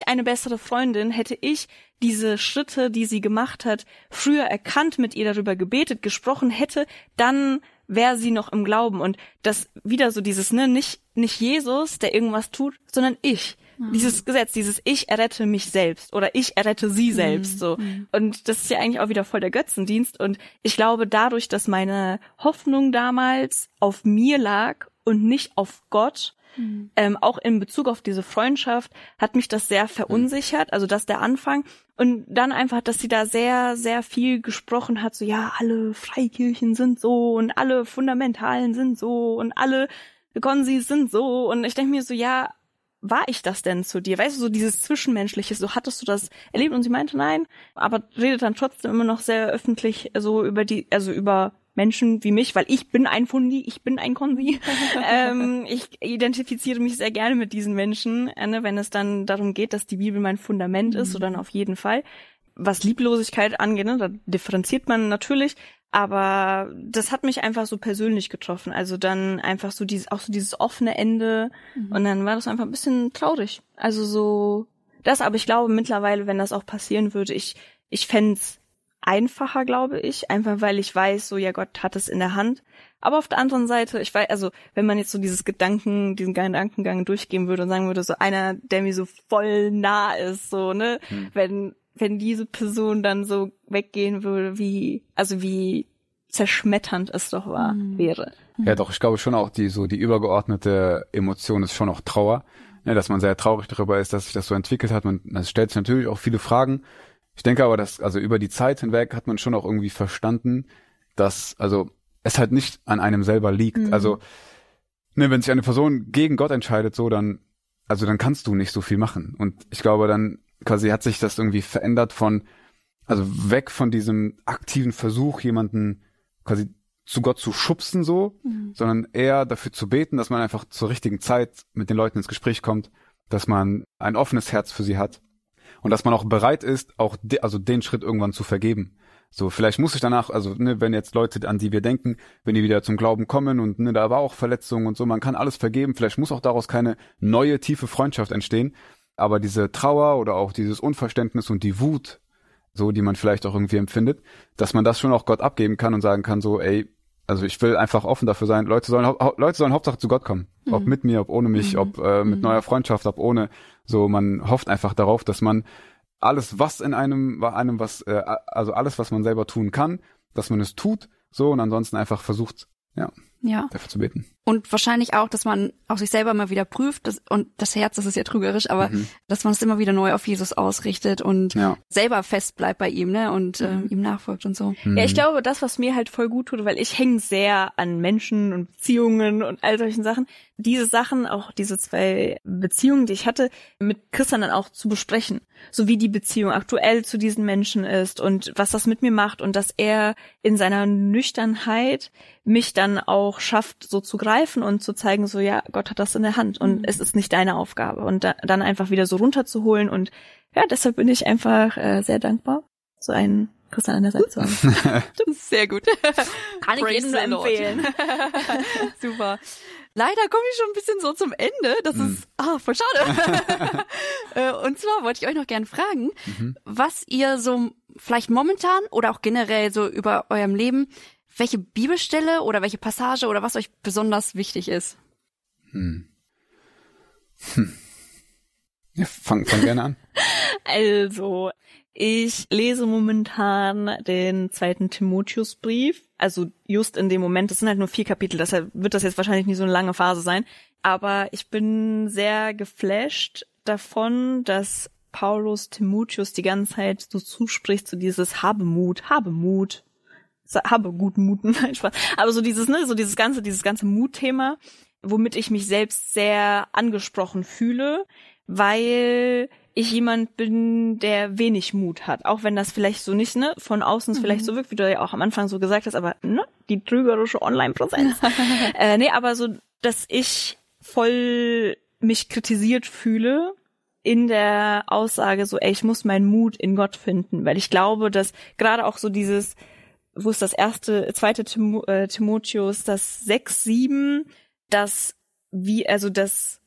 ich eine bessere Freundin, hätte ich diese Schritte, die sie gemacht hat, früher erkannt, mit ihr darüber gebetet, gesprochen hätte, dann wäre sie noch im Glauben. Und das wieder so dieses, ne, nicht Jesus, der irgendwas tut, sondern ich. Dieses Gesetz, dieses ich errette mich selbst oder ich errette sie selbst, so. Und das ist ja eigentlich auch wieder voll der Götzendienst. Und ich glaube, dadurch, dass meine Hoffnung damals auf mir lag und nicht auf Gott, auch in Bezug auf diese Freundschaft, hat mich das sehr verunsichert, also das der Anfang. Und dann einfach, dass sie da sehr, sehr viel gesprochen hat, so ja, alle Freikirchen sind so und alle Fundamentalen sind so und alle Konsis sind so. Und ich denke mir so, ja, war ich das denn zu dir? Weißt du, so dieses Zwischenmenschliche, so hattest du das erlebt? Und sie meinte, nein, aber redet dann trotzdem immer noch sehr öffentlich so über Menschen wie mich, weil ich bin ein Fundi, ich bin ein Konsi. Ich identifiziere mich sehr gerne mit diesen Menschen, ne, wenn es dann darum geht, dass die Bibel mein Fundament ist, so dann auf jeden Fall. Was Lieblosigkeit angeht, ne, da differenziert man natürlich, aber das hat mich einfach so persönlich getroffen. Also dann einfach so dieses offene Ende und dann war das einfach ein bisschen traurig. Also so das, aber ich glaube mittlerweile, wenn das auch passieren würde, ich fänd's einfacher, glaube ich, einfach weil ich weiß, so ja, Gott hat es in der Hand. Aber auf der anderen Seite, ich weiß, also wenn man jetzt so diesen Gedankengang durchgehen würde und sagen würde, so einer, der mir so voll nah ist, so, ne, wenn diese Person dann so weggehen würde, wie zerschmetternd es doch wäre. Ja, doch, ich glaube schon auch, die übergeordnete Emotion ist schon auch Trauer, ne, dass man sehr traurig darüber ist, dass sich das so entwickelt hat. Es stellt sich natürlich auch viele Fragen. Ich denke aber, dass, also über die Zeit hinweg hat man schon auch irgendwie verstanden, dass, also, es halt nicht an einem selber liegt. Also, ne, wenn sich eine Person gegen Gott entscheidet, so, dann kannst du nicht so viel machen. Und ich glaube, dann quasi hat sich das irgendwie verändert weg von diesem aktiven Versuch, jemanden quasi zu Gott zu schubsen, so, sondern eher dafür zu beten, dass man einfach zur richtigen Zeit mit den Leuten ins Gespräch kommt, dass man ein offenes Herz für sie hat. Und dass man auch bereit ist, auch den Schritt irgendwann zu vergeben. So, vielleicht muss ich danach, also, ne, wenn jetzt Leute, an die wir denken, wenn die wieder zum Glauben kommen und, ne, da war auch Verletzungen und so, man kann alles vergeben, vielleicht muss auch daraus keine neue, tiefe Freundschaft entstehen. Aber diese Trauer oder auch dieses Unverständnis und die Wut, so, die man vielleicht auch irgendwie empfindet, dass man das schon auch Gott abgeben kann und sagen kann, so, ey, also ich will einfach offen dafür sein, Leute sollen Hauptsache zu Gott kommen. Ob mit mir, ob ohne mich, ob mit neuer Freundschaft, ob ohne. So, man hofft einfach darauf, dass man alles, was alles, was man selber tun kann, dass man es tut, so, und ansonsten einfach versucht, dafür zu beten. Und wahrscheinlich auch, dass man auch sich selber mal wieder prüft, und das Herz, das ist ja trügerisch, aber dass man es immer wieder neu auf Jesus ausrichtet und selber fest bleibt bei ihm, ne, und ihm nachfolgt und so. Ja, ich glaube, das, was mir halt voll gut tut, weil ich hänge sehr an Menschen und Beziehungen und all solchen Sachen, diese Sachen, auch diese 2 Beziehungen, die ich hatte, mit Christian dann auch zu besprechen. So wie die Beziehung aktuell zu diesen Menschen ist und was das mit mir macht und dass er in seiner Nüchternheit mich dann auch schafft, so zu greifen und zu zeigen, so ja, Gott hat das in der Hand und es ist nicht deine Aufgabe. Und dann einfach wieder so runterzuholen und ja, deshalb bin ich einfach sehr dankbar, so einen Christian an der Seite zu haben. Sehr gut. Kann ich jedem nur empfehlen. Super. Leider komme ich schon ein bisschen so zum Ende. Das ist voll schade. Und zwar wollte ich euch noch gerne fragen, was ihr so vielleicht momentan oder auch generell so über eurem Leben, welche Bibelstelle oder welche Passage oder was euch besonders wichtig ist. Ja, fang gerne an. Also, ich lese momentan den 2. Timotheusbrief, also just in dem Moment, das sind halt nur 4 Kapitel, deshalb wird das jetzt wahrscheinlich nicht so eine lange Phase sein, aber ich bin sehr geflasht davon, dass Paulus Timotheus die ganze Zeit so zuspricht, so dieses habe guten Muten, nein, Spaß, aber so dieses, ne, so dieses ganze Mutthema, womit ich mich selbst sehr angesprochen fühle, weil ich jemand bin, der wenig Mut hat. Auch wenn das vielleicht so nicht, ne, von außen vielleicht so wirkt, wie du ja auch am Anfang so gesagt hast, aber, ne, die trügerische Online-Präsenz. Nee, aber so, dass ich voll mich kritisiert fühle in der Aussage so, ey, ich muss meinen Mut in Gott finden, weil ich glaube, dass gerade auch so dieses, wo ist das 2. Timotheus, das 6, 7, das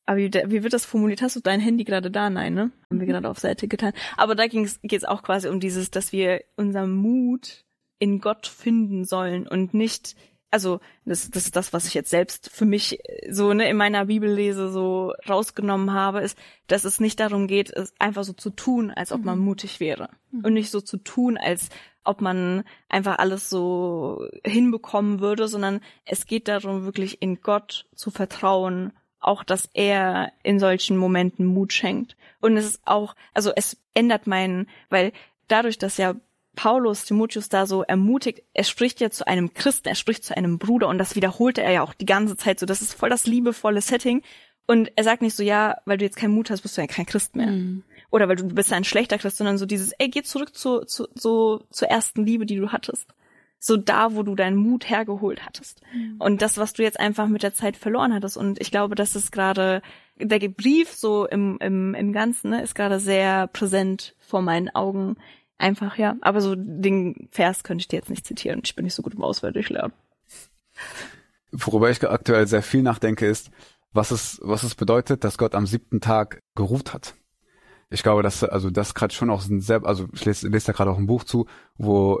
Aber wie wird das formuliert? Hast du dein Handy gerade da? Nein, ne? Haben wir gerade auf Seite getan. Aber da geht's auch quasi um dieses, dass wir unseren Mut in Gott finden sollen und nicht, also das ist das, was ich jetzt selbst für mich so in meiner Bibellese so rausgenommen habe, ist, dass es nicht darum geht, es einfach so zu tun, als ob man mutig wäre. Und nicht so zu tun, als ob man einfach alles so hinbekommen würde, sondern es geht darum, wirklich in Gott zu vertrauen, auch, dass er in solchen Momenten Mut schenkt. Und es ist auch, also es ändert weil dadurch, dass ja Paulus Timotheus da so ermutigt, er spricht ja zu einem Christen, er spricht zu einem Bruder und das wiederholte er ja auch die ganze Zeit so, das ist voll das liebevolle Setting und er sagt nicht so, ja, weil du jetzt keinen Mut hast, bist du ja kein Christ mehr. Oder weil du bist ja ein schlechter Christ, sondern so dieses, geh zurück zur ersten Liebe, die du hattest. So da, wo du deinen Mut hergeholt hattest. Und das, was du jetzt einfach mit der Zeit verloren hattest. Und ich glaube, das ist gerade, der Brief so im Ganzen, ne, ist gerade sehr präsent vor meinen Augen. Einfach, ja. Aber so den Vers könnte ich dir jetzt nicht zitieren. Ich bin nicht so gut im Auswendiglernen. Worüber ich aktuell sehr viel nachdenke, ist, was es bedeutet, dass Gott am 7. Tag geruht hat. Ich glaube, das gerade schon auch ich lese da gerade auch ein Buch zu, wo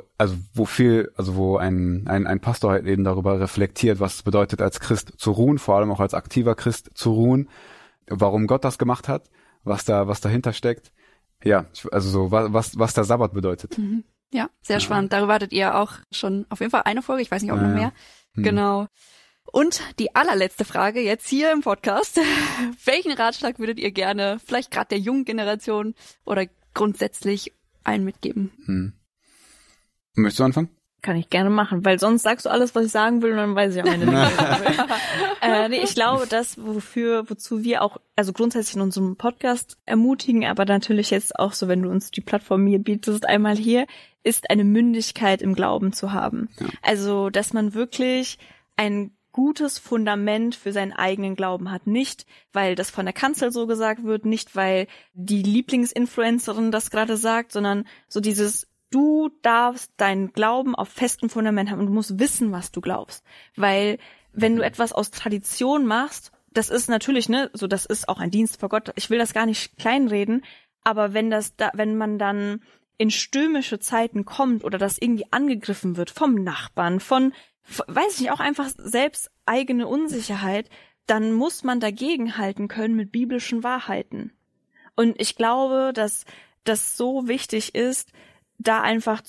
ein Pastor halt eben darüber reflektiert, was es bedeutet, als Christ zu ruhen, vor allem auch als aktiver Christ zu ruhen, warum Gott das gemacht hat, was dahinter steckt. Ja, also so, was der Sabbat bedeutet. Ja, sehr spannend. Darüber hattet ihr auch schon auf jeden Fall eine Folge, ich weiß nicht, ob noch mehr. Genau. Und die allerletzte Frage jetzt hier im Podcast. Welchen Ratschlag würdet ihr gerne, vielleicht gerade der jungen Generation oder grundsätzlich allen mitgeben? Möchtest du anfangen? Kann ich gerne machen, weil sonst sagst du alles, was ich sagen will und dann weiß ich am Ende nicht, was ich sagen will. Nee, ich glaube, das, wozu wir auch, also grundsätzlich in unserem Podcast ermutigen, aber natürlich jetzt auch so, wenn du uns die Plattform hier bietest, einmal hier, ist eine Mündigkeit im Glauben zu haben. Ja. Also, dass man wirklich ein gutes Fundament für seinen eigenen Glauben hat. Nicht, weil das von der Kanzel so gesagt wird, nicht, weil die Lieblingsinfluencerin das gerade sagt, sondern so dieses, du darfst deinen Glauben auf festem Fundament haben und du musst wissen, was du glaubst. Weil wenn du etwas aus Tradition machst, das ist natürlich, ne, so das ist auch ein Dienst vor Gott. Ich will das gar nicht kleinreden, aber wenn man dann in stürmische Zeiten kommt oder das irgendwie angegriffen wird vom Nachbarn, weiß ich nicht, auch einfach selbst eigene Unsicherheit, dann muss man dagegen halten können mit biblischen Wahrheiten. Und ich glaube, dass das so wichtig ist, da einfach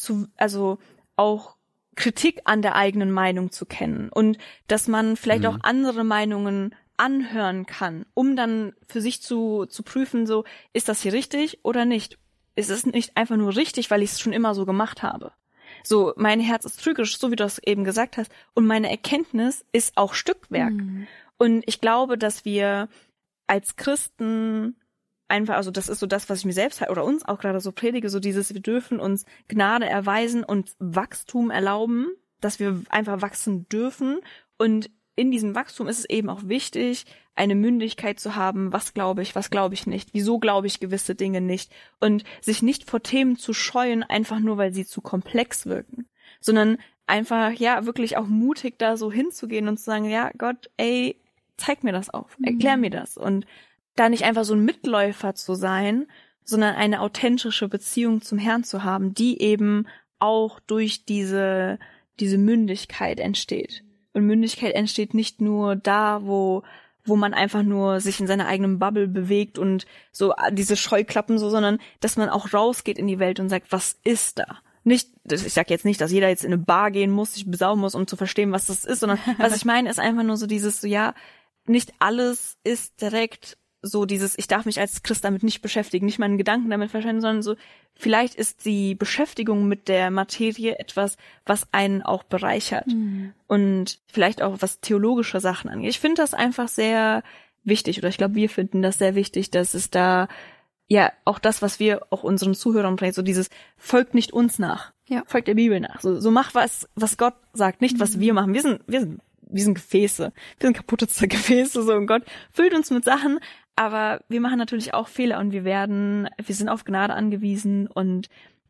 auch Kritik an der eigenen Meinung zu kennen und dass man vielleicht auch andere Meinungen anhören kann, um dann für sich zu prüfen, so, ist das hier richtig oder nicht? Ist es nicht einfach nur richtig, weil ich es schon immer so gemacht habe? So, mein Herz ist trügerisch, so wie du es eben gesagt hast, und meine Erkenntnis ist auch Stückwerk. Und ich glaube, dass wir als Christen einfach, also das ist so das, was ich mir selbst oder uns auch gerade so predige, so dieses, wir dürfen uns Gnade erweisen und Wachstum erlauben, dass wir einfach wachsen dürfen. Und in diesem Wachstum ist es eben auch wichtig, eine Mündigkeit zu haben, was glaube ich nicht, wieso glaube ich gewisse Dinge nicht und sich nicht vor Themen zu scheuen, einfach nur, weil sie zu komplex wirken, sondern einfach, ja, wirklich auch mutig da so hinzugehen und zu sagen, ja, Gott, zeig mir das auf, erklär mir das und da nicht einfach so ein Mitläufer zu sein, sondern eine authentische Beziehung zum Herrn zu haben, die eben auch durch diese Mündigkeit entsteht. Und Mündigkeit entsteht nicht nur da, wo man einfach nur sich in seiner eigenen Bubble bewegt und so diese Scheuklappen so, sondern dass man auch rausgeht in die Welt und sagt, was ist da? Nicht, ich sag jetzt nicht, dass jeder jetzt in eine Bar gehen muss, sich besauen muss, um zu verstehen, was das ist, sondern was ich meine, ist einfach nur so dieses, so ja, nicht alles ist direkt so dieses, ich darf mich als Christ damit nicht beschäftigen, nicht meinen Gedanken damit verschwenden, sondern so, vielleicht ist die Beschäftigung mit der Materie etwas, was einen auch bereichert. Und vielleicht auch was theologische Sachen angeht. Ich finde das einfach sehr wichtig, oder ich glaube, wir finden das sehr wichtig, dass es da, ja, auch das, was wir auch unseren Zuhörern bringen, so dieses, folgt nicht uns nach, folgt der Bibel nach. So mach was Gott sagt, nicht was wir machen. Wir sind Gefäße, wir sind kaputte Gefäße, so, und Gott füllt uns mit Sachen, aber wir machen natürlich auch Fehler und wir sind auf Gnade angewiesen und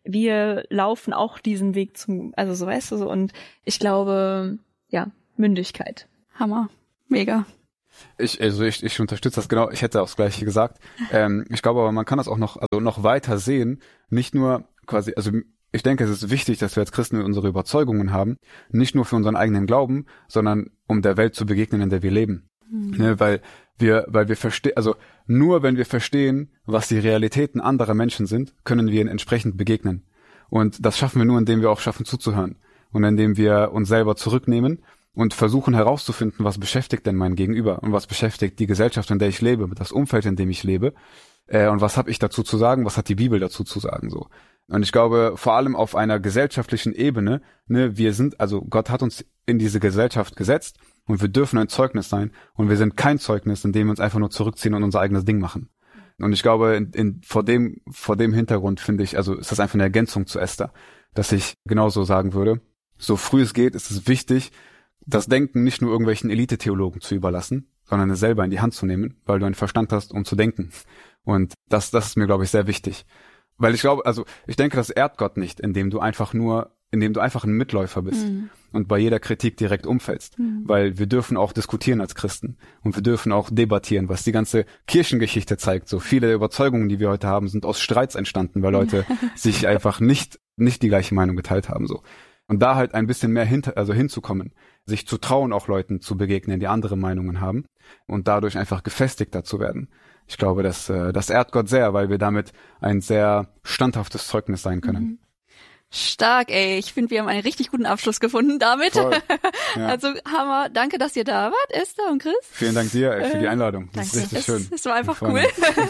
wir laufen auch diesen Weg also so, weißt du, so, und ich glaube, ja, Mündigkeit. Hammer. Mega. Ich unterstütze das genau. Ich hätte auch das Gleiche gesagt. Ich glaube aber, man kann das auch noch weiter sehen. Nicht nur quasi, also ich denke, es ist wichtig, dass wir als Christen unsere Überzeugungen haben. Nicht nur für unseren eigenen Glauben, sondern um der Welt zu begegnen, in der wir leben. Ne, weil wir verstehen, also nur wenn wir verstehen, was die Realitäten anderer Menschen sind, können wir ihnen entsprechend begegnen. Und das schaffen wir nur, indem wir auch schaffen zuzuhören. Und indem wir uns selber zurücknehmen und versuchen herauszufinden, was beschäftigt denn mein Gegenüber und was beschäftigt die Gesellschaft, in der ich lebe, das Umfeld, in dem ich lebe, und was habe ich dazu zu sagen, was hat die Bibel dazu zu sagen, so. Und ich glaube, vor allem auf einer gesellschaftlichen Ebene, ne, Gott hat uns in diese Gesellschaft gesetzt und wir dürfen ein Zeugnis sein und wir sind kein Zeugnis, indem wir uns einfach nur zurückziehen und unser eigenes Ding machen. Und ich glaube, vor dem Hintergrund finde ich, also ist das einfach eine Ergänzung zu Esther, dass ich genauso sagen würde, so früh es geht, ist es wichtig, das Denken nicht nur irgendwelchen Elite-Theologen zu überlassen, sondern es selber in die Hand zu nehmen, weil du einen Verstand hast, um zu denken. Und das ist mir, glaube ich, sehr wichtig. Weil ich denke, das ehrt Gott nicht, indem du einfach ein Mitläufer bist und bei jeder Kritik direkt umfällst. Weil wir dürfen auch diskutieren als Christen und wir dürfen auch debattieren, was die ganze Kirchengeschichte zeigt. So viele Überzeugungen, die wir heute haben, sind aus Streits entstanden, weil Leute sich einfach nicht die gleiche Meinung geteilt haben, so. Und da halt ein bisschen mehr hinzukommen, sich zu trauen, auch Leuten zu begegnen, die andere Meinungen haben und dadurch einfach gefestigter zu werden. Ich glaube, das ehrt Gott sehr, weil wir damit ein sehr standhaftes Zeugnis sein können. Stark, ey. Ich finde, wir haben einen richtig guten Abschluss gefunden damit. Voll. Ja. Also Hammer. Danke, dass ihr da wart, Esther und Chris. Vielen Dank dir für die Einladung. Das danke. ist richtig schön. Das war einfach cool.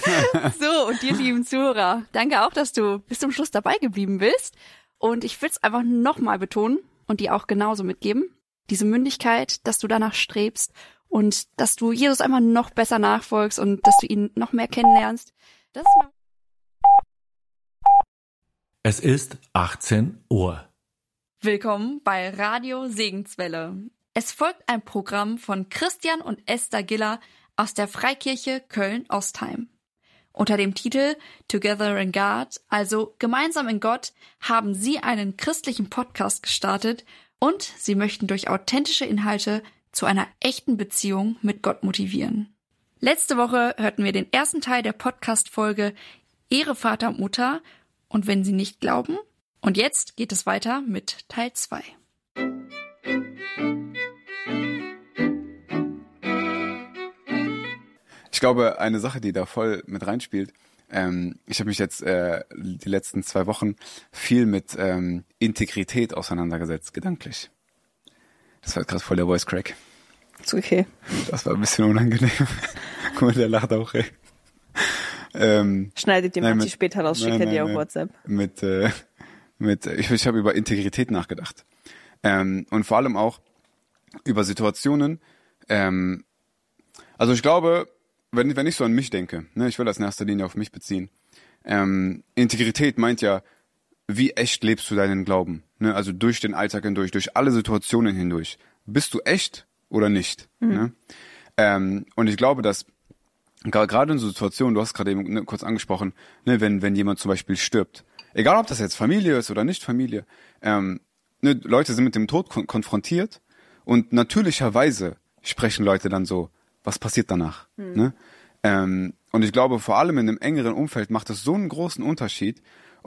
So, und dir, lieben Zuhörer, danke auch, dass du bis zum Schluss dabei geblieben bist. Und ich will es einfach nochmal betonen und dir auch genauso mitgeben. Diese Mündigkeit, dass du danach strebst und dass du Jesus einfach noch besser nachfolgst und dass du ihn noch mehr kennenlernst. Das ist mal Es ist 18 Uhr. Willkommen bei Radio Segenswelle. Es folgt ein Programm von Christian und Esther Giller aus der Freikirche Köln-Ostheim. Unter dem Titel Together in God, also gemeinsam in Gott, haben sie einen christlichen Podcast gestartet und sie möchten durch authentische Inhalte zu einer echten Beziehung mit Gott motivieren. Letzte Woche hörten wir den ersten Teil der Podcast-Folge Ehre Vater und Mutter und wenn sie nicht glauben. Und jetzt geht es weiter mit Teil 2. Ich glaube, eine Sache, die da voll mit reinspielt, ich habe mich jetzt die letzten 2 Wochen viel mit Integrität auseinandergesetzt, gedanklich. Das war gerade voll der Voice Crack. Ist okay. Das war ein bisschen unangenehm. Guck mal, der lacht auch, ey. Schneidet die Matti später raus, schickt er dir auf WhatsApp. Ich habe über Integrität nachgedacht. Und vor allem auch über Situationen. Also ich glaube, wenn ich so an mich denke, ne, ich will das in erster Linie auf mich beziehen. Integrität meint ja, wie echt lebst du deinen Glauben? Ne? Also durch den Alltag hindurch, durch alle Situationen hindurch. Bist du echt oder nicht? Ne? Und ich glaube, dass gerade in so Situationen, du hast gerade eben kurz angesprochen, ne, wenn jemand zum Beispiel stirbt, egal ob das jetzt Familie ist oder nicht Familie, ne, Leute sind mit dem Tod konfrontiert und natürlicherweise sprechen Leute dann so, was passiert danach? Ne? Und ich glaube, vor allem in einem engeren Umfeld macht es so einen großen Unterschied,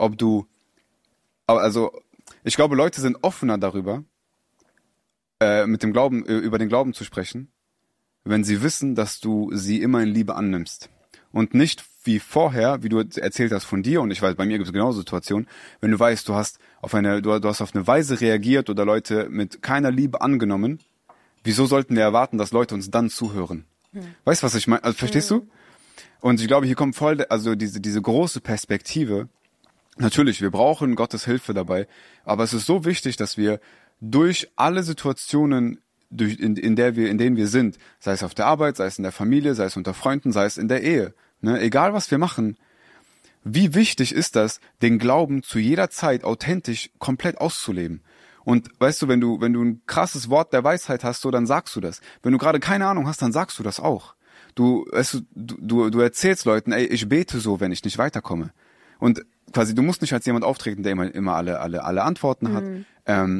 ich glaube, Leute sind offener darüber, über den Glauben zu sprechen, wenn sie wissen, dass du sie immer in Liebe annimmst. Und nicht wie vorher, wie du erzählt hast von dir, und ich weiß, bei mir gibt es genauso Situationen, wenn du weißt, du hast auf eine Weise reagiert oder Leute mit keiner Liebe angenommen, wieso sollten wir erwarten, dass Leute uns dann zuhören? Weißt du, was ich meine? Also, verstehst du? Und ich glaube, hier kommt diese große Perspektive. Natürlich, wir brauchen Gottes Hilfe dabei, aber es ist so wichtig, dass wir durch alle Situationen, in denen wir sind, sei es auf der Arbeit, sei es in der Familie, sei es unter Freunden, sei es in der Ehe, ne, egal was wir machen, wie wichtig ist das, den Glauben zu jeder Zeit authentisch komplett auszuleben. Und weißt du, wenn du ein krasses Wort der Weisheit hast, so, dann sagst du das. Wenn du gerade keine Ahnung hast, dann sagst du das auch. Du erzählst Leuten, ey, ich bete so, wenn ich nicht weiterkomme. Und quasi, du musst nicht als jemand auftreten, der immer alle Antworten hat.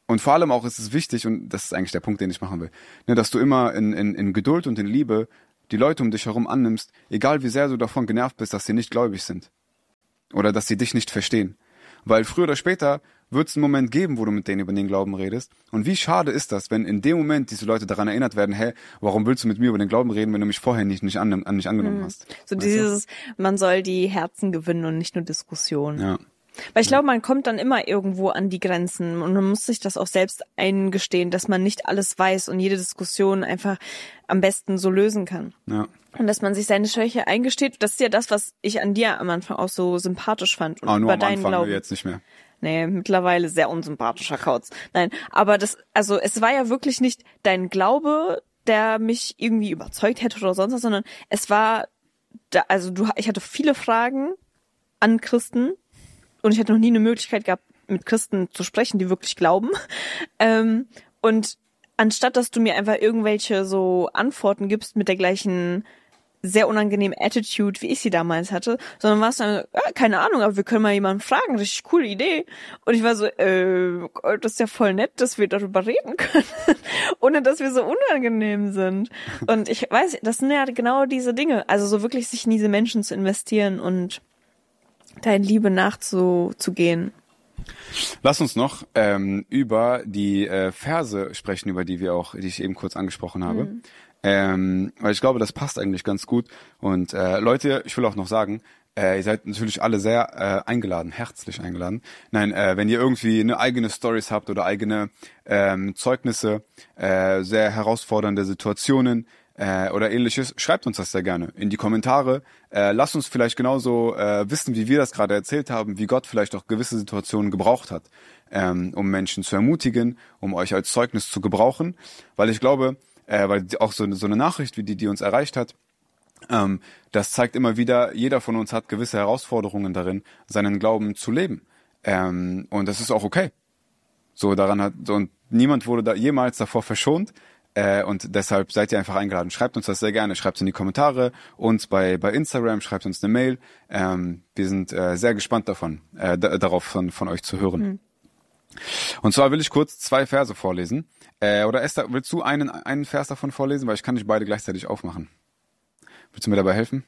Und vor allem auch ist es wichtig, und das ist eigentlich der Punkt, den ich machen will, ne, dass du immer in Geduld und in Liebe die Leute um dich herum annimmst, egal wie sehr du davon genervt bist, dass sie nicht gläubig sind. Oder dass sie dich nicht verstehen. Weil früher oder später wird es einen Moment geben, wo du mit denen über den Glauben redest. Und wie schade ist das, wenn in dem Moment diese Leute daran erinnert werden, hey, warum willst du mit mir über den Glauben reden, wenn du mich vorher nicht angenommen hast? So dieses, man soll die Herzen gewinnen und nicht nur Diskussionen. Ja. Weil ich glaube, man kommt dann immer irgendwo an die Grenzen und man muss sich das auch selbst eingestehen, dass man nicht alles weiß und jede Diskussion einfach am besten so lösen kann. Ja. Und dass man sich seine Schwäche eingesteht, das ist ja das, was ich an dir am Anfang auch so sympathisch fand. Und nur über am deinen Anfang, Glauben. jetzt nicht mehr. Nee, mittlerweile sehr unsympathischer Kauz. Nein, aber es war ja wirklich nicht dein Glaube, der mich irgendwie überzeugt hätte oder sonst was, sondern es war, ich hatte viele Fragen an Christen und ich hatte noch nie eine Möglichkeit gehabt, mit Christen zu sprechen, die wirklich glauben. Und anstatt, dass du mir einfach irgendwelche so Antworten gibst mit der gleichen sehr unangenehmen Attitude, wie ich sie damals hatte, sondern warst dann, keine Ahnung, aber wir können mal jemanden fragen, richtig coole Idee. Und ich war so, das ist ja voll nett, dass wir darüber reden können, ohne dass wir so unangenehm sind. Und ich weiß, das sind ja genau diese Dinge, also so wirklich sich in diese Menschen zu investieren und da in Liebe nachzugehen. Lass uns noch über die Verse sprechen, über die ich eben kurz angesprochen habe. Weil ich glaube, das passt eigentlich ganz gut. Und Leute, ich will auch noch sagen, ihr seid natürlich alle sehr eingeladen, herzlich eingeladen. Nein, wenn ihr irgendwie eine eigene Stories habt oder eigene Zeugnisse, sehr herausfordernde Situationen oder ähnliches, schreibt uns das sehr gerne in die Kommentare. Lasst uns vielleicht genauso wissen, wie wir das gerade erzählt haben, wie Gott vielleicht auch gewisse Situationen gebraucht hat, um Menschen zu ermutigen, um euch als Zeugnis zu gebrauchen. Weil ich glaube, weil auch so eine Nachricht, wie die uns erreicht hat, das zeigt immer wieder, jeder von uns hat gewisse Herausforderungen darin, seinen Glauben zu leben. Und das ist auch okay. Und niemand wurde da jemals davor verschont. Und deshalb seid ihr einfach eingeladen. Schreibt uns das sehr gerne. Schreibt es in die Kommentare, uns bei Instagram, schreibt uns eine Mail. Wir sind sehr gespannt darauf von euch zu hören. Und zwar will ich kurz 2 Verse vorlesen. Oder Esther, willst du einen Vers davon vorlesen? Weil ich kann nicht beide gleichzeitig aufmachen. Willst du mir dabei helfen?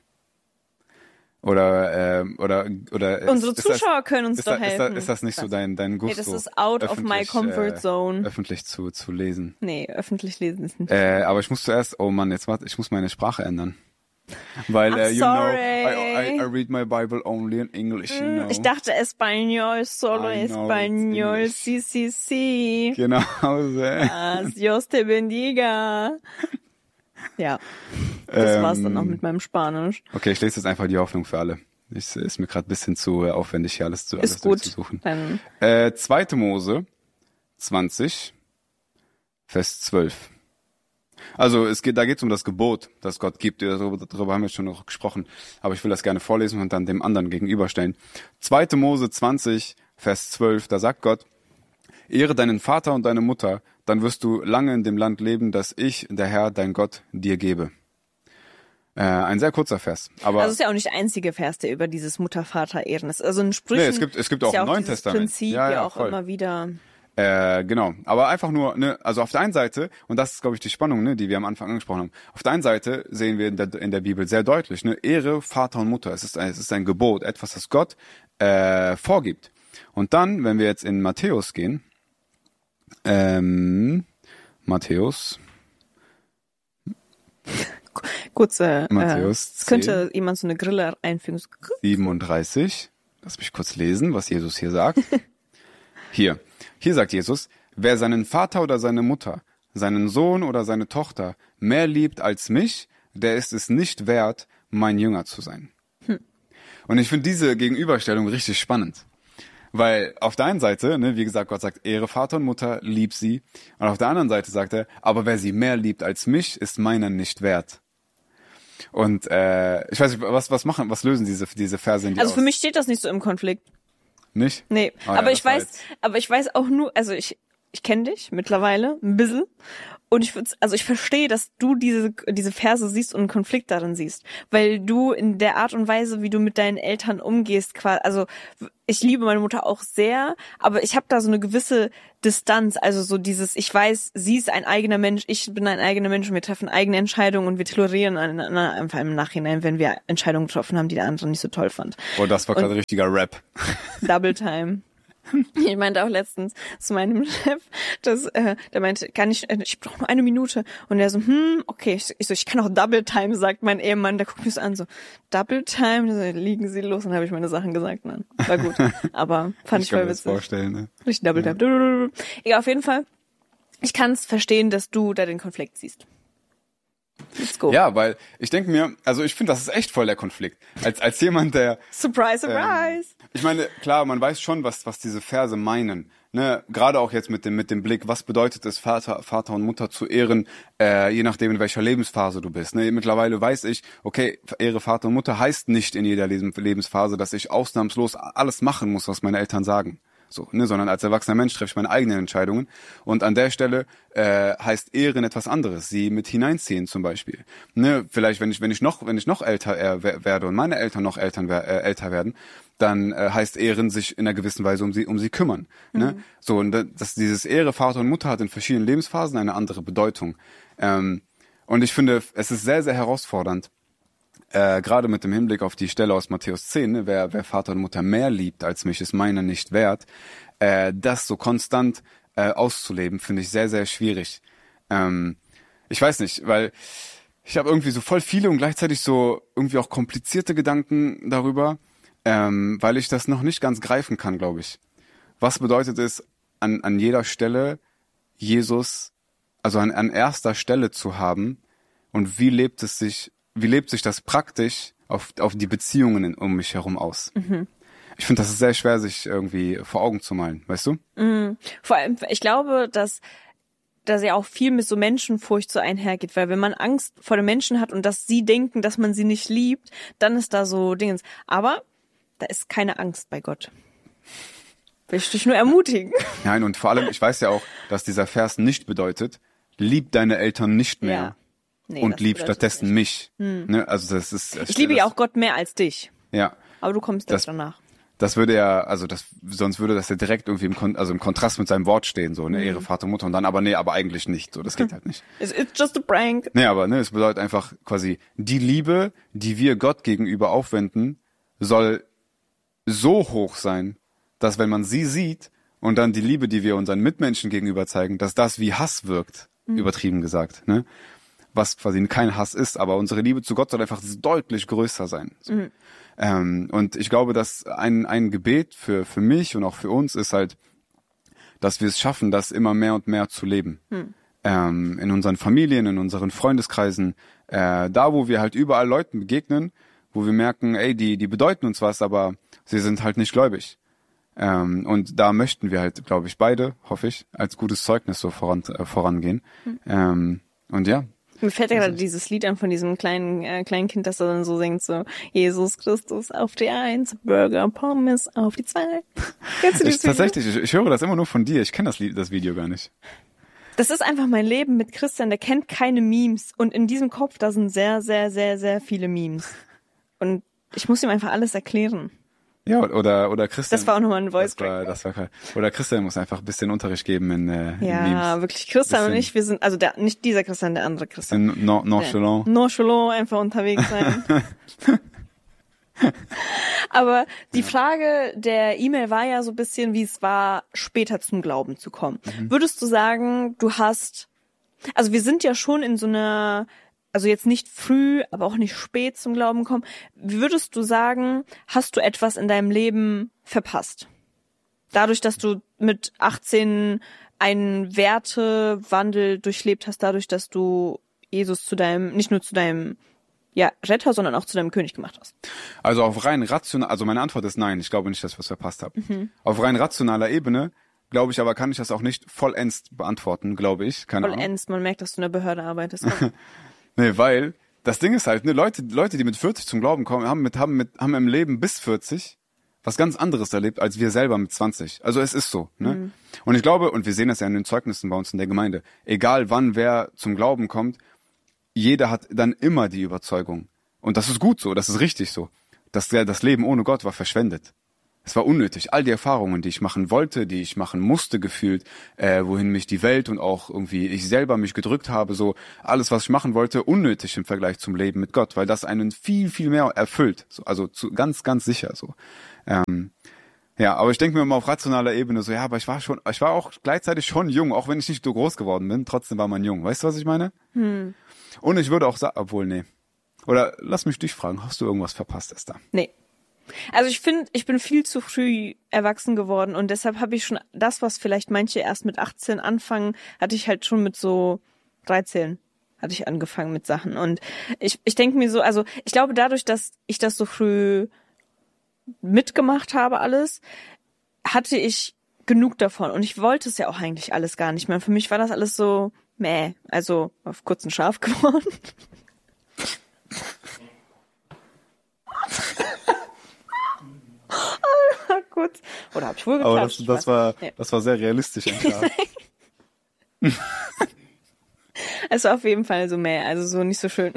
Oder unsere Zuschauer können uns doch helfen. Ist das nicht so dein Gusto? Nee, das ist out of my comfort zone. Öffentlich zu lesen. Nee, öffentlich lesen ist nicht. Aber ich muss zuerst, oh Mann, ich muss meine Sprache ändern. Weil, I'm sorry. I read my Bible only in English, you know. Ich dachte Español, solo Español, sí. Genau. Dios te bendiga. Ja, das war's dann auch mit meinem Spanisch. Okay, ich lese jetzt einfach die Hoffnung für alle. Ist mir gerade ein bisschen zu aufwendig, hier alles durchzusuchen. 2. Mose 20, Vers 12. Also da geht's um das Gebot, das Gott gibt. Darüber haben wir schon noch gesprochen. Aber ich will das gerne vorlesen und dann dem anderen gegenüberstellen. 2. Mose 20, Vers 12, da sagt Gott: Ehre deinen Vater und deine Mutter, dann wirst du lange in dem Land leben, das ich, der Herr, dein Gott, dir gebe. Ein sehr kurzer Vers. Aber also ist ja auch nicht der einzige Vers, der über dieses Mutter-Vater-Ehren ist. Also in Sprüchen es gibt auch im Neuen Testament. Prinzip ja auch voll. Immer wieder. Genau, aber einfach nur, also auf der einen Seite, und das ist, glaube ich, die Spannung, die wir am Anfang angesprochen haben, auf der einen Seite sehen wir in der Bibel sehr deutlich, Ehre Vater und Mutter, es ist ein Gebot, etwas, das Gott vorgibt. Und dann, wenn wir jetzt in Matthäus gehen, Matthäus könnte jemand so eine Grille einfügen. 37, lass mich kurz lesen, was Jesus hier sagt. Hier sagt Jesus: Wer seinen Vater oder seine Mutter, seinen Sohn oder seine Tochter mehr liebt als mich, der ist es nicht wert, mein Jünger zu sein. Und ich finde diese Gegenüberstellung richtig spannend. Weil auf der einen Seite, wie gesagt, Gott sagt, ehre Vater und Mutter, lieb sie. Und auf der anderen Seite sagt er, aber wer sie mehr liebt als mich, ist meiner nicht wert. Und ich weiß nicht, was lösen diese Verse in dir aus? Also für mich steht das nicht so im Konflikt. Nicht? Nee, aber ich weiß auch nur, also ich kenne dich mittlerweile ein bisschen und ich verstehe, dass du diese Verse siehst und einen Konflikt darin siehst, weil du in der Art und Weise, wie du mit deinen Eltern umgehst, also ich liebe meine Mutter auch sehr, aber ich habe da so eine gewisse Distanz, also so dieses, ich weiß, sie ist ein eigener Mensch, ich bin ein eigener Mensch und wir treffen eigene Entscheidungen und wir tolerieren einander einfach im Nachhinein, wenn wir Entscheidungen getroffen haben, die der andere nicht so toll fand. Oh, das war gerade richtiger Rap. Double Time. Ich meinte auch letztens zu meinem Chef, der meinte, ich brauche nur 1 Minute. Und der so, okay. Ich kann auch Double Time, sagt mein Ehemann. Der guckt mich so an, so, Double Time? So, liegen Sie los. Dann habe ich meine Sachen gesagt. Nein, war gut. Aber fand ich voll witzig. Ich kann mir das vorstellen, ne? Richtig Double Time. Egal, auf jeden Fall. Ich kann es verstehen, dass du da den Konflikt siehst. Let's go. Ja, weil ich denke mir, also ich finde, das ist echt voll der Konflikt. Als jemand, der... Surprise, surprise! Ich meine, klar, man weiß schon, was diese Verse meinen. Ne? Gerade auch jetzt mit dem Blick, was bedeutet es, Vater und Mutter zu ehren, je nachdem, in welcher Lebensphase du bist. Ne? Mittlerweile weiß ich, okay, Ehre Vater und Mutter heißt nicht in jeder Lebensphase, dass ich ausnahmslos alles machen muss, was meine Eltern sagen. So, ne, sondern als erwachsener Mensch treffe ich meine eigenen Entscheidungen. Und an der Stelle heißt Ehren etwas anderes, sie mit hineinziehen zum Beispiel. Ne, vielleicht wenn ich noch älter werde und meine Eltern noch älter werden, dann heißt Ehren sich in einer gewissen Weise um sie kümmern. Ne? So, und dieses Ehre Vater und Mutter hat in verschiedenen Lebensphasen eine andere Bedeutung. Und ich finde, es ist sehr, sehr herausfordernd, gerade mit dem Hinblick auf die Stelle aus Matthäus 10, ne, wer Vater und Mutter mehr liebt als mich, ist meiner nicht wert, das so konstant auszuleben, finde ich sehr, sehr schwierig. Ich weiß nicht, weil ich habe irgendwie so voll viele und gleichzeitig so irgendwie auch komplizierte Gedanken darüber, weil ich das noch nicht ganz greifen kann, glaube ich. Was bedeutet es, an jeder Stelle Jesus, also an erster Stelle zu haben und wie lebt sich das praktisch auf die Beziehungen um mich herum aus? Ich finde, das ist sehr schwer, sich irgendwie vor Augen zu malen, weißt du? Vor allem, ich glaube, dass ja auch viel mit so Menschenfurcht so einhergeht, weil wenn man Angst vor den Menschen hat und dass sie denken, dass man sie nicht liebt, dann ist da so Dingens. Aber da ist keine Angst bei Gott. Will ich dich nur ermutigen. Nein, und vor allem, ich weiß ja auch, dass dieser Vers nicht bedeutet, lieb deine Eltern nicht mehr. Ja. Nee, und lieb stattdessen mich. Ne? Also das ist. Ich liebe ja auch Gott mehr als dich. Ja. Aber du kommst jetzt danach. Das würde ja, sonst würde das ja direkt irgendwie im Kontrast mit seinem Wort stehen, so, ne, Ehre Vater und Mutter und dann aber eigentlich nicht, so, das geht halt nicht. It's just a prank. Nee, aber, ne, es bedeutet einfach quasi, die Liebe, die wir Gott gegenüber aufwenden, soll so hoch sein, dass wenn man sie sieht und dann die Liebe, die wir unseren Mitmenschen gegenüber zeigen, dass das wie Hass wirkt, übertrieben gesagt, ne? Was quasi kein Hass ist, aber unsere Liebe zu Gott soll einfach deutlich größer sein. So. Und ich glaube, dass ein Gebet für mich und auch für uns ist halt, dass wir es schaffen, das immer mehr und mehr zu leben. In unseren Familien, in unseren Freundeskreisen, da wo wir halt überall Leuten begegnen, wo wir merken, ey, die bedeuten uns was, aber sie sind halt nicht gläubig. Und da möchten wir halt, glaube ich, beide, hoffe ich, als gutes Zeugnis so vorangehen. Und ja. Mir fällt ja gerade dieses Lied an von diesem kleinen Kind, das dann so singt, so Jesus Christus auf die 1, Burger, Pommes auf die 2. Kennst du das tatsächlich, ich höre das immer nur von dir. Ich kenne das Video gar nicht. Das ist einfach mein Leben mit Christian, der kennt keine Memes. Und in diesem Kopf, da sind sehr, sehr, sehr, sehr viele Memes. Und ich muss ihm einfach alles erklären. Ja, oder Christian. Das war auch nochmal ein Voice-Crack. Das war klar. Oder Christian muss einfach ein bisschen Unterricht geben in Memes. Ja, wirklich. Christian und ich, wir sind, also nicht dieser Christian, der andere Christian. Nonchalant. Nonchalant, einfach unterwegs sein. Aber die Frage der E-Mail war ja so ein bisschen, wie es war, später zum Glauben zu kommen. Würdest du sagen, also wir sind ja schon in so einer, also jetzt nicht früh, aber auch nicht spät zum Glauben kommen. Wie würdest du sagen, hast du etwas in deinem Leben verpasst? Dadurch, dass du mit 18 einen Wertewandel durchlebt hast, dadurch, dass du Jesus nicht nur zu deinem Retter, sondern auch zu deinem König gemacht hast. Also auf rein rational, also meine Antwort ist nein, ich glaube nicht, dass ich was verpasst habe. Auf rein rationaler Ebene, glaube ich, aber kann ich das auch nicht vollends beantworten, glaube ich. Keine Ahnung. Vollends, man merkt, dass du in der Behörde arbeitest. Nee, weil das Ding ist halt, ne, Leute, die mit 40 zum Glauben kommen, haben im Leben bis 40 was ganz anderes erlebt als wir selber mit 20. Also es ist so, ne? Und ich glaube, und wir sehen das ja in den Zeugnissen bei uns in der Gemeinde, egal wann wer zum Glauben kommt, jeder hat dann immer die Überzeugung. Und das ist gut so, das ist richtig so. Dass das Leben ohne Gott war verschwendet. Es war unnötig. All die Erfahrungen, die ich machen wollte, die ich machen musste gefühlt, wohin mich die Welt und auch irgendwie ich selber mich gedrückt habe, so alles, was ich machen wollte, unnötig im Vergleich zum Leben mit Gott, weil das einen viel, viel mehr erfüllt. So, also ganz, ganz sicher so. Ja, aber ich denke mir immer auf rationaler Ebene so, ja, aber ich war auch gleichzeitig schon jung, auch wenn ich nicht so groß geworden bin, trotzdem war man jung. Weißt du, was ich meine? Und ich würde auch sagen, obwohl, nee. Oder lass mich dich fragen, hast du irgendwas verpasst, Esther? Nee. Also ich finde, ich bin viel zu früh erwachsen geworden und deshalb habe ich schon das, was vielleicht manche erst mit 18 anfangen, hatte ich halt schon mit so 13 hatte ich angefangen mit Sachen. Und ich denke mir so, also ich glaube dadurch, dass ich das so früh mitgemacht habe alles, hatte ich genug davon und ich wollte es ja auch eigentlich alles gar nicht mehr. Für mich war das alles so also auf kurz und scharf geworden. Gut. Oder habe ich wohl geklatscht? Aber das war sehr realistisch. Es war auf jeden Fall so also so nicht so schön.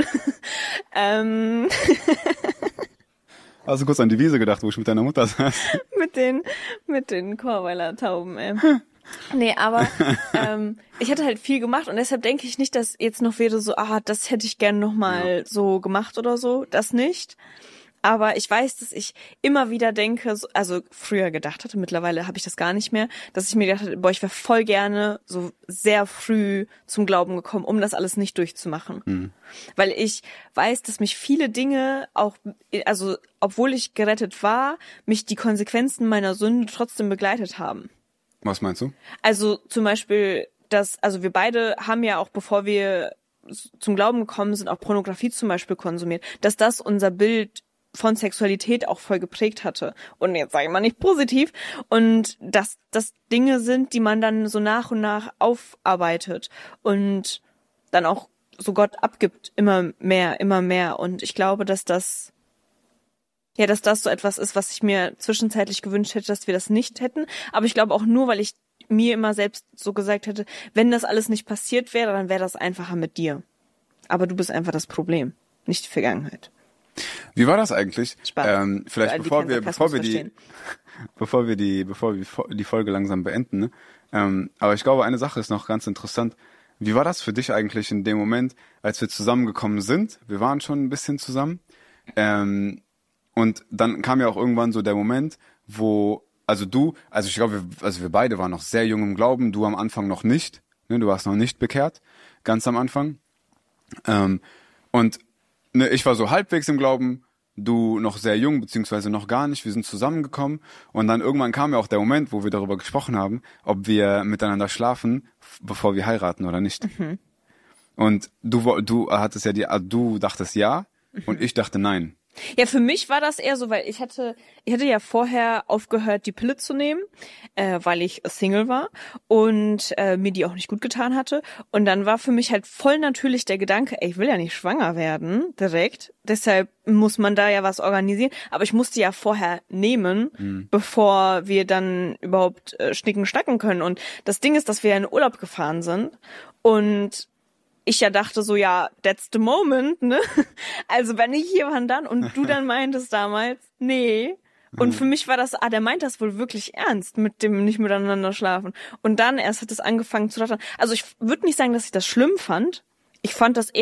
Hast du kurz an die Wiese gedacht, wo ich mit deiner Mutter saß? mit den Chorweiler Tauben, Nee, aber ich hatte halt viel gemacht und deshalb denke ich nicht, dass jetzt noch wäre so, das hätte ich gerne nochmal so gemacht oder so. Das nicht. Aber ich weiß, dass ich immer wieder denke, also früher gedacht hatte, mittlerweile habe ich das gar nicht mehr, dass ich mir gedacht hatte, ich wäre voll gerne so sehr früh zum Glauben gekommen, um das alles nicht durchzumachen. Weil ich weiß, dass mich viele Dinge auch, also obwohl ich gerettet war, mich die Konsequenzen meiner Sünde trotzdem begleitet haben. Was meinst du? Also zum Beispiel, also wir beide haben ja auch, bevor wir zum Glauben gekommen sind, auch Pornografie zum Beispiel konsumiert, dass das unser Bild von Sexualität auch voll geprägt hatte. Und jetzt sage ich mal nicht positiv. Und dass das Dinge sind, die man dann so nach und nach aufarbeitet und dann auch so Gott abgibt, immer mehr. Und ich glaube, dass das so etwas ist, was ich mir zwischenzeitlich gewünscht hätte, dass wir das nicht hätten. Aber ich glaube auch nur, weil ich mir immer selbst so gesagt hätte, wenn das alles nicht passiert wäre, dann wäre das einfacher mit dir. Aber du bist einfach das Problem, nicht die Vergangenheit. Wie war das eigentlich? Vielleicht bevor wir die Folge langsam beenden, ne? Aber ich glaube, eine Sache ist noch ganz interessant. Wie war das für dich eigentlich in dem Moment, als wir zusammengekommen sind? Wir waren schon ein bisschen zusammen. Und dann kam ja auch irgendwann so der Moment, wo, ich glaube, wir beide waren noch sehr jung im Glauben, du am Anfang noch nicht, ne? Du warst noch nicht bekehrt, ganz am Anfang. Und ne, ich war so halbwegs im Glauben, du noch sehr jung, beziehungsweise noch gar nicht. Wir sind zusammengekommen und dann irgendwann kam ja auch der Moment, wo wir darüber gesprochen haben, ob wir miteinander schlafen, bevor wir heiraten oder nicht. Und du hattest du dachtest ja und ich dachte nein. Ja, für mich war das eher so, weil ich hatte ja vorher aufgehört, die Pille zu nehmen, weil ich Single war und mir die auch nicht gut getan hatte. Und dann war für mich halt voll natürlich der Gedanke, ich will ja nicht schwanger werden direkt, deshalb muss man da ja was organisieren. Aber ich musste ja vorher nehmen, bevor wir dann überhaupt schnicken, schnacken können. Und das Ding ist, dass wir ja in Urlaub gefahren sind und ich ja dachte so, ja, that's the moment, ne? Also wenn ich hier war dann und du dann meintest damals, nee. Und für mich war das, der meint das wohl wirklich ernst mit dem nicht miteinander schlafen. Und dann erst hat es angefangen zu rattern. Also ich würde nicht sagen, dass ich das schlimm fand. Ich fand das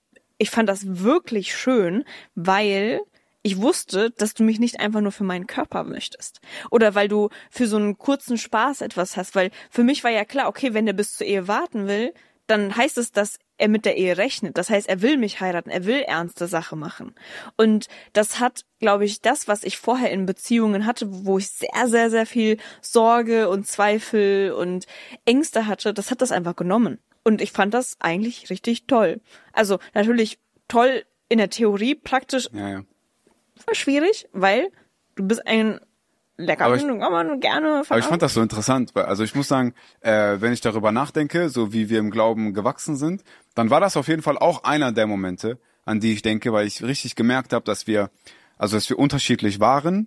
wirklich schön, weil ich wusste, dass du mich nicht einfach nur für meinen Körper möchtest. Oder weil du für so einen kurzen Spaß etwas hast. Weil für mich war ja klar, okay, wenn der bis zur Ehe warten will, dann heißt es, dass er mit der Ehe rechnet. Das heißt, er will mich heiraten, er will ernste Sache machen. Und das hat, glaube ich, das, was ich vorher in Beziehungen hatte, wo ich sehr, sehr, sehr viel Sorge und Zweifel und Ängste hatte, das hat das einfach genommen. Und ich fand das eigentlich richtig toll. Also natürlich toll in der Theorie, praktisch Ja. war schwierig, weil du bist ein lecker, kann man gerne Aber ich fand das so interessant, weil, also ich muss sagen, wenn ich darüber nachdenke, so wie wir im Glauben gewachsen sind, dann war das auf jeden Fall auch einer der Momente, an die ich denke, weil ich richtig gemerkt habe, dass wir unterschiedlich waren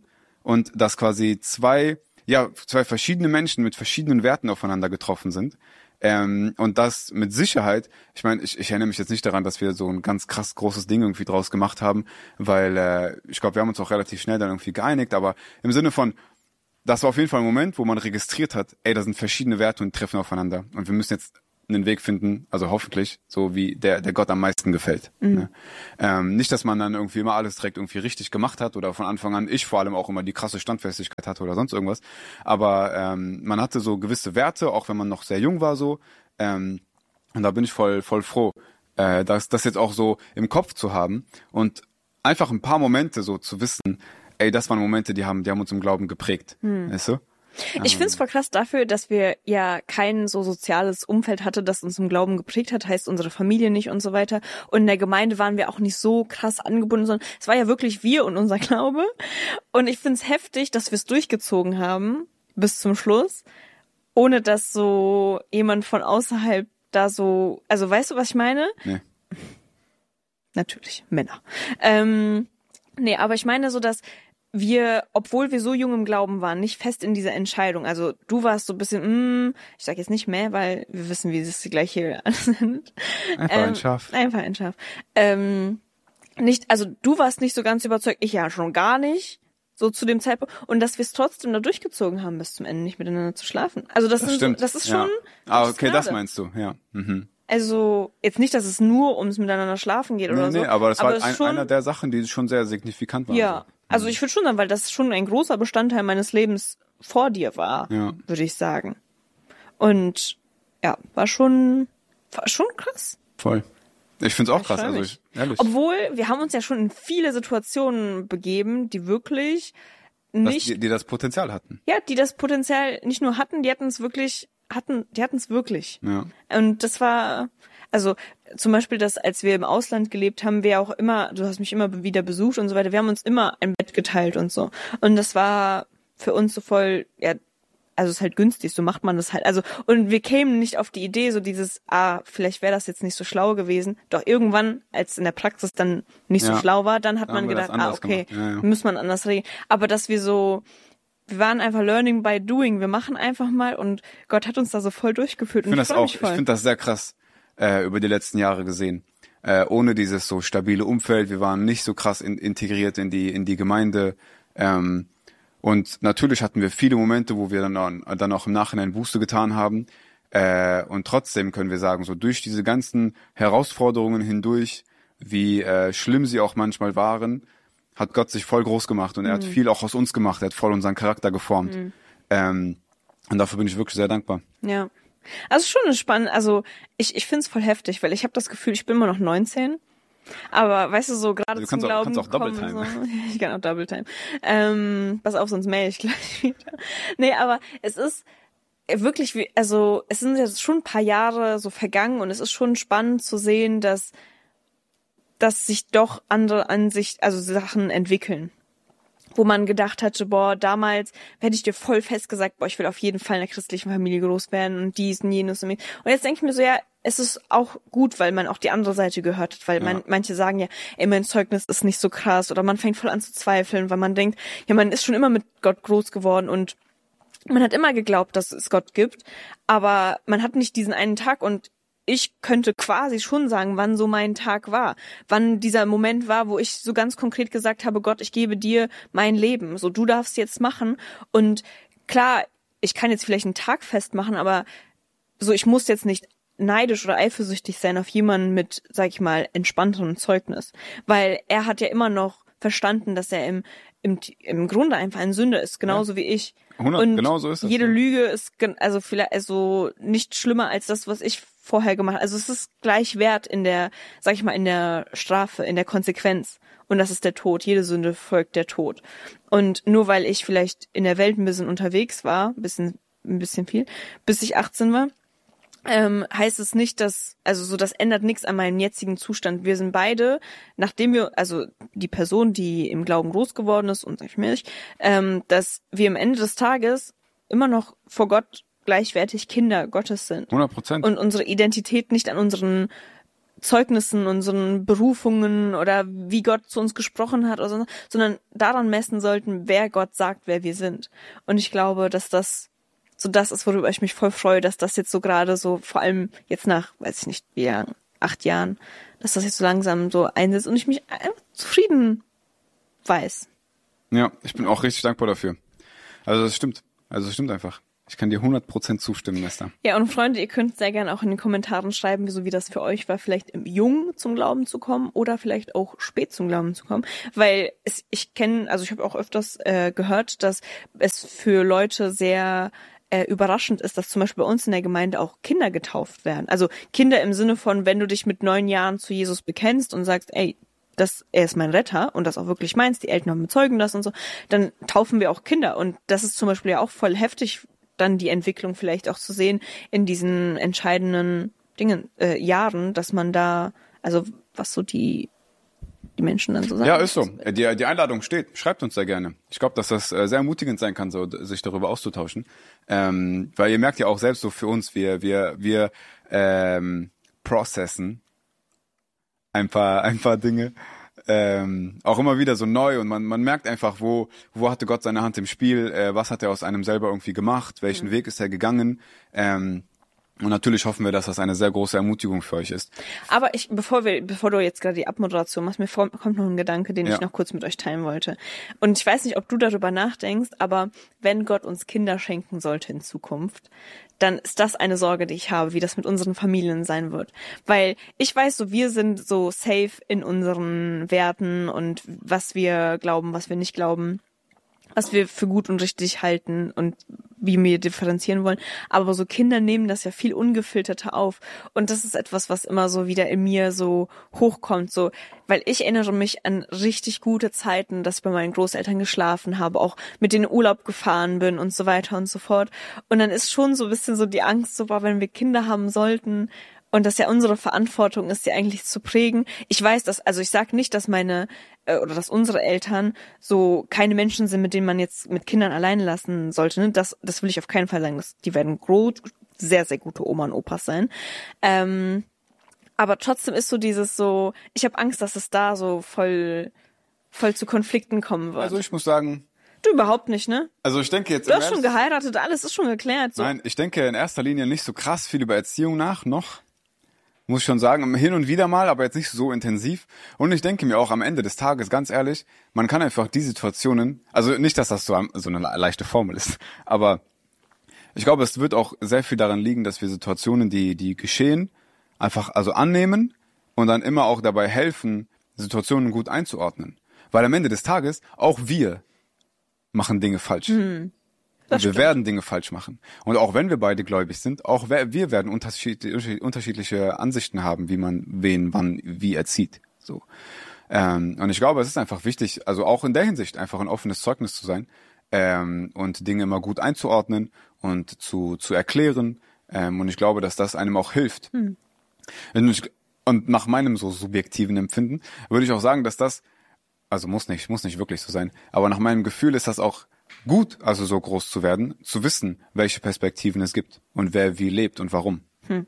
und dass quasi zwei verschiedene Menschen mit verschiedenen Werten aufeinander getroffen sind. Und das mit Sicherheit, ich meine, ich erinnere mich jetzt nicht daran, dass wir so ein ganz krass großes Ding irgendwie draus gemacht haben, weil ich glaube, wir haben uns auch relativ schnell dann irgendwie geeinigt, aber im Sinne von, das war auf jeden Fall ein Moment, wo man registriert hat, da sind verschiedene Werte und treffen aufeinander und wir müssen jetzt einen Weg finden, also hoffentlich, so wie der Gott am meisten gefällt. Ne? Nicht, dass man dann irgendwie immer alles direkt irgendwie richtig gemacht hat oder von Anfang an, ich vor allem auch immer die krasse Standfestigkeit hatte oder sonst irgendwas, aber man hatte so gewisse Werte, auch wenn man noch sehr jung war so, und da bin ich voll froh, das jetzt auch so im Kopf zu haben und einfach ein paar Momente so zu wissen, das waren Momente, die haben uns im Glauben geprägt, weißt du? Ich find's voll krass dafür, dass wir ja kein so soziales Umfeld hatte, das uns im Glauben geprägt hat, heißt unsere Familie nicht und so weiter. Und in der Gemeinde waren wir auch nicht so krass angebunden, sondern es war ja wirklich wir und unser Glaube. Und ich find's heftig, dass wir es durchgezogen haben bis zum Schluss, ohne dass so jemand von außerhalb da so, also weißt du, was ich meine? Nee. Natürlich, Männer. Nee, aber ich meine so, dass wir, obwohl wir so jung im Glauben waren, nicht fest in dieser Entscheidung. Also du warst so ein bisschen, ich sag jetzt nicht mehr, weil wir wissen, wie es gleich hier ansendet. Einfach ein Schaf. Einfach ein Schaf. Nicht, also du warst nicht so ganz überzeugt, ich ja schon gar nicht, so zu dem Zeitpunkt. Und dass wir es trotzdem da durchgezogen haben, bis zum Ende nicht miteinander zu schlafen. Also das ist schon. Ah, okay, das meinst du, ja. Mhm. Also jetzt nicht, dass es nur ums miteinander schlafen geht oder so. Nee, aber das war einer der Sachen, die schon sehr signifikant waren. Ja, also ich würde schon sagen, weil das schon ein großer Bestandteil meines Lebens vor dir war, würde ich sagen. Und ja, war schon krass. Voll. Ich find's auch krass, also ehrlich. Obwohl, wir haben uns ja schon in viele Situationen begeben, die wirklich nicht... Die das Potenzial hatten. Ja, die das Potenzial nicht nur hatten, die hatten es wirklich. Ja. Und das war, also zum Beispiel das, als wir im Ausland gelebt haben, wir auch immer, du hast mich immer wieder besucht und so weiter, wir haben uns immer ein Bett geteilt und so. Und das war für uns so voll, ja, also es ist halt günstig, so macht man das halt. Also, und wir kämen nicht auf die Idee, so dieses, vielleicht wäre das jetzt nicht so schlau gewesen. Doch irgendwann, als in der Praxis dann nicht so schlau war, dann hat man gedacht, okay, muss man anders regeln. Aber dass wir waren einfach learning by doing. Wir machen einfach mal und Gott hat uns da so voll durchgeführt. Ich finde das sehr krass über die letzten Jahre gesehen. Ohne dieses so stabile Umfeld. Wir waren nicht so krass integriert in die Gemeinde. Und natürlich hatten wir viele Momente, wo wir dann auch im Nachhinein Buße getan haben. Und trotzdem können wir sagen, so durch diese ganzen Herausforderungen hindurch, wie schlimm sie auch manchmal waren, hat Gott sich voll groß gemacht und er hat viel auch aus uns gemacht, er hat voll unseren Charakter geformt. Und dafür bin ich wirklich sehr dankbar. Ja, also schon spannend, also ich find's voll heftig, weil ich habe das Gefühl, ich bin immer noch 19, aber weißt du, so gerade zum Glauben kannst auch Double Time. So, ich kann auch Double Time. Pass auf, sonst mail ich gleich wieder. Nee, aber es ist wirklich, also es sind jetzt schon ein paar Jahre so vergangen und es ist schon spannend zu sehen, dass sich doch andere Sachen entwickeln. Wo man gedacht hatte, damals hätte ich dir voll fest gesagt, ich will auf jeden Fall in einer christlichen Familie groß werden und dies und jenes und jenes. Und jetzt denke ich mir so, ja, es ist auch gut, weil man auch die andere Seite gehört hat, weil manche sagen ja, mein Zeugnis ist nicht so krass oder man fängt voll an zu zweifeln, weil man denkt, ja, man ist schon immer mit Gott groß geworden und man hat immer geglaubt, dass es Gott gibt, aber man hat nicht diesen einen Tag und ich könnte quasi schon sagen, wann so mein Tag war, wann dieser Moment war, wo ich so ganz konkret gesagt habe, Gott, ich gebe dir mein Leben, so du darfst jetzt machen. Und klar, ich kann jetzt vielleicht einen Tag festmachen, aber so ich muss jetzt nicht neidisch oder eifersüchtig sein auf jemanden mit, sag ich mal, entspannterem Zeugnis, weil er hat ja immer noch verstanden, dass er im Grunde einfach ein Sünder ist, genauso wie ich. 100, und genau so ist es. Jede Lüge ist vielleicht nicht schlimmer als das, was ich vorher gemacht habe. Also es ist gleich wert in der Strafe, in der Konsequenz. Und das ist der Tod. Jede Sünde folgt der Tod. Und nur weil ich vielleicht in der Welt ein bisschen unterwegs war, ein bisschen viel, bis ich 18 war, heißt es nicht, das ändert nichts an meinem jetzigen Zustand. Wir sind beide, nachdem wir, also die Person, die im Glauben groß geworden ist, und sag ich mir nicht, dass wir am Ende des Tages immer noch vor Gott gleichwertig Kinder Gottes sind. 100%. Und unsere Identität nicht an unseren Zeugnissen, unseren Berufungen oder wie Gott zu uns gesprochen hat oder so, sondern daran messen sollten, wer Gott sagt, wer wir sind. Und ich glaube, dass das so das ist, worüber ich mich voll freue, dass das jetzt so gerade so, vor allem jetzt nach, weiß ich nicht, wie lang, 8 Jahren, dass das jetzt so langsam so einsetzt und ich mich zufrieden weiß. Ja, ich bin auch richtig dankbar dafür. Also das stimmt. Einfach. Ich kann dir 100% zustimmen, Esther. Ja, und Freunde, ihr könnt sehr gerne auch in den Kommentaren schreiben, wie das für euch war, vielleicht im Jungen zum Glauben zu kommen oder vielleicht auch spät zum Glauben zu kommen. Weil ich habe auch öfters gehört, dass es für Leute sehr überraschend ist, dass zum Beispiel bei uns in der Gemeinde auch Kinder getauft werden. Also Kinder im Sinne von, wenn du dich mit 9 Jahren zu Jesus bekennst und sagst, ey, er ist mein Retter und das auch wirklich meinst, die Eltern bezeugen das und so, dann taufen wir auch Kinder. Und das ist zum Beispiel ja auch voll heftig, dann die Entwicklung vielleicht auch zu sehen in diesen entscheidenden Jahren, dass man da, also was so die Menschen dann so sagen. Ja, ist so. Die Einladung steht. Schreibt uns sehr gerne. Ich glaube, dass das sehr ermutigend sein kann, so sich darüber auszutauschen. Weil ihr merkt ja auch selbst so für uns, wir processen ein paar Dinge auch immer wieder so neu und man merkt einfach, wo hatte Gott seine Hand im Spiel, was hat er aus einem selber irgendwie gemacht, welchen Weg ist er gegangen. Und natürlich hoffen wir, dass das eine sehr große Ermutigung für euch ist. Aber bevor du jetzt gerade die Abmoderation machst, kommt noch ein Gedanke, den ich noch kurz mit euch teilen wollte. Und ich weiß nicht, ob du darüber nachdenkst, aber wenn Gott uns Kinder schenken sollte in Zukunft, dann ist das eine Sorge, die ich habe, wie das mit unseren Familien sein wird. Weil ich weiß so, wir sind so safe in unseren Werten und was wir glauben, was wir nicht glauben, was wir für gut und richtig halten und wie wir differenzieren wollen. Aber so Kinder nehmen das ja viel ungefilterter auf. Und das ist etwas, was immer so wieder in mir so hochkommt. So, weil ich erinnere mich an richtig gute Zeiten, dass ich bei meinen Großeltern geschlafen habe, auch mit denen in Urlaub gefahren bin und so weiter und so fort. Und dann ist schon so ein bisschen so die Angst, so, wenn wir Kinder haben sollten, und dass ja unsere Verantwortung ist, sie eigentlich zu prägen. Ich weiß, ich sage nicht, dass dass unsere Eltern so keine Menschen sind, mit denen man jetzt mit Kindern alleine lassen sollte. Ne? Das will ich auf keinen Fall sagen. Die werden sehr, sehr gute Oma und Opas sein. Aber trotzdem ist so ich habe Angst, dass es da so voll zu Konflikten kommen wird. Also ich muss sagen, du überhaupt nicht, ne? Also ich denke jetzt... Du hast schon geheiratet, alles ist schon geklärt. So. Nein, ich denke in erster Linie nicht so krass viel über Erziehung noch. Muss ich schon sagen, hin und wieder mal, aber jetzt nicht so intensiv. Und ich denke mir auch am Ende des Tages, ganz ehrlich, man kann einfach die Situationen, also nicht, dass das so eine leichte Formel ist, aber ich glaube, es wird auch sehr viel daran liegen, dass wir Situationen, die geschehen, einfach annehmen und dann immer auch dabei helfen, Situationen gut einzuordnen. Weil am Ende des Tages auch wir machen Dinge falsch. Und wir werden Dinge falsch machen. Und auch wenn wir beide gläubig sind, auch wir werden unterschiedliche Ansichten haben, wie man wen, wann, wie erzieht. So. Und ich glaube, es ist einfach wichtig, also auch in der Hinsicht einfach ein offenes Zeugnis zu sein und Dinge immer gut einzuordnen und zu erklären. Und ich glaube, dass das einem auch hilft. Und nach meinem so subjektiven Empfinden würde ich auch sagen, dass das, also muss nicht wirklich so sein, aber nach meinem Gefühl ist das auch gut, also so groß zu werden, zu wissen, welche Perspektiven es gibt und wer wie lebt und warum.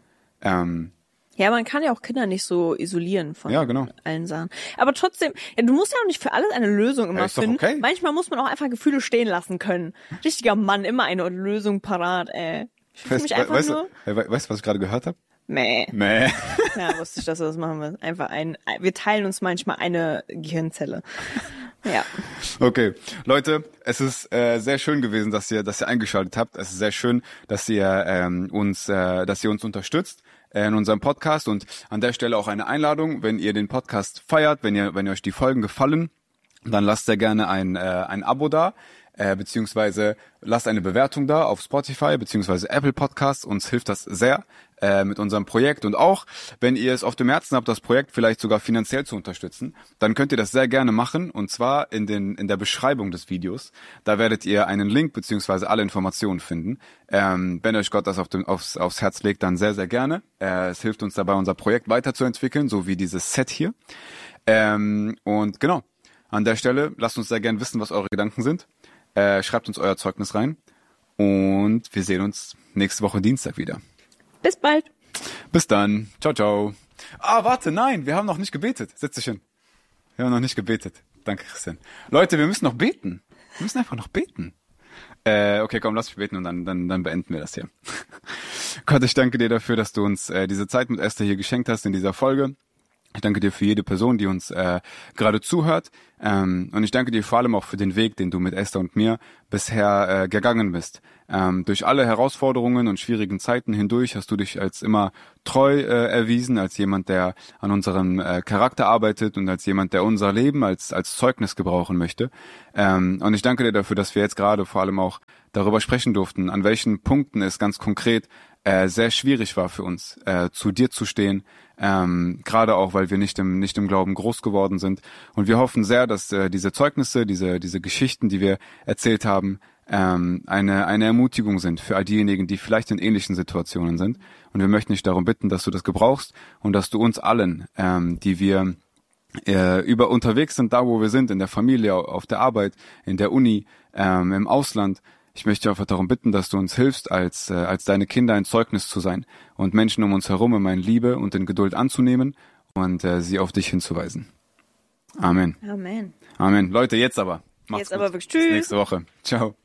Ja, man kann ja auch Kinder nicht so isolieren von allen Sachen. Aber trotzdem, du musst ja auch nicht für alles eine Lösung immer finden. Okay. Manchmal muss man auch einfach Gefühle stehen lassen können. Richtiger Mann, immer eine Lösung parat, ey. Weißt du, was ich gerade gehört habe? Mäh. Ja, wusste ich, dass wir das machen. Wir teilen uns manchmal eine Gehirnzelle. Ja. Okay, Leute, es ist sehr schön gewesen, dass ihr eingeschaltet habt. Es ist sehr schön, dass ihr uns unterstützt in unserem Podcast und an der Stelle auch eine Einladung, wenn ihr den Podcast feiert, wenn ihr euch die Folgen gefallen, dann lasst sehr gerne ein Abo da. Beziehungsweise lasst eine Bewertung da auf Spotify beziehungsweise Apple Podcasts. Uns hilft das sehr mit unserem Projekt. Und auch, wenn ihr es auf dem Herzen habt, das Projekt vielleicht sogar finanziell zu unterstützen, dann könnt ihr das sehr gerne machen. Und zwar in der Beschreibung des Videos. Da werdet ihr einen Link beziehungsweise alle Informationen finden. Wenn euch Gott das aufs Herz legt, dann sehr, sehr gerne. Es hilft uns dabei, unser Projekt weiterzuentwickeln, so wie dieses Set hier. Und genau, an der Stelle lasst uns sehr gerne wissen, was eure Gedanken sind. Schreibt uns euer Zeugnis rein und wir sehen uns nächste Woche Dienstag wieder. Bis bald. Bis dann. Ciao, ciao. Warte, nein, wir haben noch nicht gebetet. Setz dich hin. Wir haben noch nicht gebetet. Danke, Christian. Leute, wir müssen noch beten. Wir müssen einfach noch beten. Okay, komm, lass mich beten und dann beenden wir das hier. Gott, ich danke dir dafür, dass du uns diese Zeit mit Esther hier geschenkt hast in dieser Folge. Ich danke dir für jede Person, die uns gerade zuhört. Und ich danke dir vor allem auch für den Weg, den du mit Esther und mir bisher gegangen bist. Durch alle Herausforderungen und schwierigen Zeiten hindurch hast du dich als immer treu erwiesen, als jemand, der an unserem Charakter arbeitet und als jemand, der unser Leben als Zeugnis gebrauchen möchte. Und ich danke dir dafür, dass wir jetzt gerade vor allem auch darüber sprechen durften, an welchen Punkten es ganz konkret sehr schwierig war für uns, zu dir zu stehen, gerade auch, weil wir nicht im Glauben groß geworden sind. Und wir hoffen sehr, dass diese Zeugnisse, diese Geschichten, die wir erzählt haben, eine Ermutigung sind für all diejenigen, die vielleicht in ähnlichen Situationen sind. Und wir möchten dich darum bitten, dass du das gebrauchst und dass du uns allen, die wir unterwegs sind, da wo wir sind, in der Familie, auf der Arbeit, in der Uni, im Ausland, ich möchte einfach darum bitten, dass du uns hilfst, als deine Kinder ein Zeugnis zu sein und Menschen um uns herum immer in Liebe und in Geduld anzunehmen und sie auf dich hinzuweisen. Amen. Amen. Amen. Leute, jetzt aber. Macht's Jetzt gut. aber wirklich. Tschüss. Bis nächste Woche. Ciao.